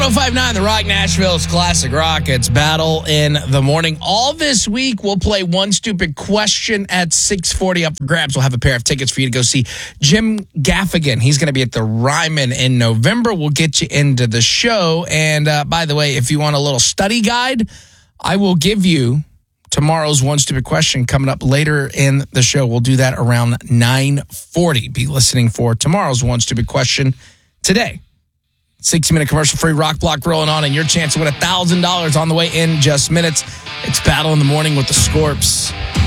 1059, The Rock, Nashville's classic rock. It's Battle in the Morning. All this week, we'll play One Stupid Question at 6:40 up for grabs. We'll have a pair of tickets for you to go see Jim Gaffigan. He's going to be at the Ryman in November. We'll get you into the show. And by the way, if you want a little study guide, I will give you tomorrow's One Stupid Question coming up later in the show. We'll do that around 9:40. Be listening for tomorrow's One Stupid Question today. 60-minute commercial-free rock block rolling on, and your chance to win $1,000 on the way in just minutes. It's Battle in the Morning with the Scorps.